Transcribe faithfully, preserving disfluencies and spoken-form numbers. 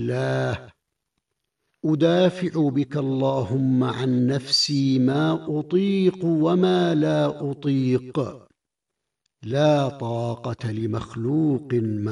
الله. أدافع بك اللهم عن نفسي ما أطيق وما لا أطيق. لا طاقة لمخلوق